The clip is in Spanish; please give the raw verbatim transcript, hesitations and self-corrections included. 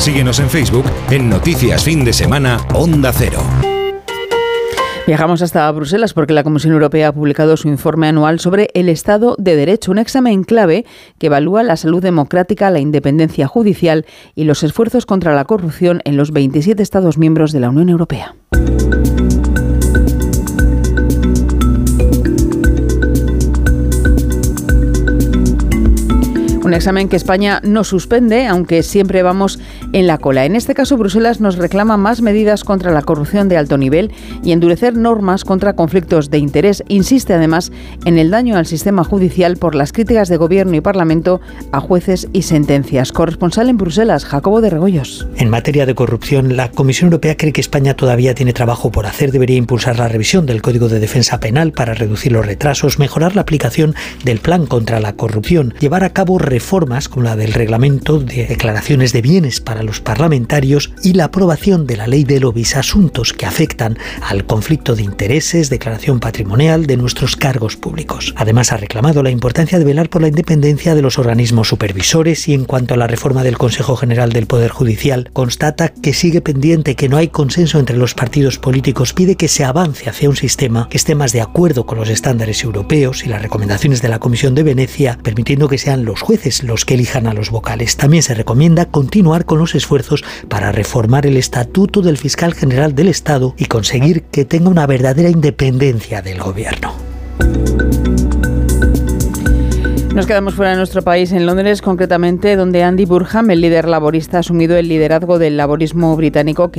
Síguenos en Facebook en Noticias Fin de Semana Onda Cero. Viajamos hasta Bruselas porque la Comisión Europea ha publicado su informe anual sobre el Estado de Derecho, un examen clave que evalúa la salud democrática, la independencia judicial y los esfuerzos contra la corrupción en los veintisiete Estados miembros de la Unión Europea. Un examen que España no suspende, aunque siempre vamos en la cola. En este caso, Bruselas nos reclama más medidas contra la corrupción de alto nivel y endurecer normas contra conflictos de interés. Insiste además en el daño al sistema judicial por las críticas de Gobierno y Parlamento a jueces y sentencias. Corresponsal en Bruselas, Jacobo de Regoyos. En materia de corrupción, la Comisión Europea cree que España todavía tiene trabajo por hacer. Debería impulsar la revisión del Código de Defensa Penal para reducir los retrasos, mejorar la aplicación del Plan contra la Corrupción, llevar a cabo reformas como la del reglamento de declaraciones de bienes para los parlamentarios y la aprobación de la ley de lobbies, asuntos que afectan al conflicto de intereses, declaración patrimonial de nuestros cargos públicos. Además, ha reclamado la importancia de velar por la independencia de los organismos supervisores y en cuanto a la reforma del Consejo General del Poder Judicial, constata que sigue pendiente, que no hay consenso entre los partidos políticos, pide que se avance hacia un sistema que esté más de acuerdo con los estándares europeos y las recomendaciones de la Comisión de Venecia, permitiendo que sean los jueces los que elijan a los vocales. También se recomienda continuar con los esfuerzos para reformar el estatuto del fiscal general del Estado y conseguir que tenga una verdadera independencia del gobierno. Nos quedamos fuera de nuestro país, en Londres concretamente, donde Andy Burnham, el líder laborista, ha asumido el liderazgo del laborismo británico que